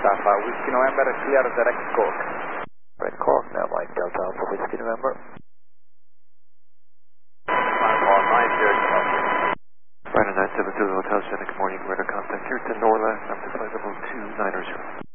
Alpha, Whiskey November, clear direct Cork. Red Cork now, Mike Delta Alpha, Whiskey November. 949, Brandon 970 Hotel Shannon, good morning, radar contact here to Norla, I'm deployable 2900.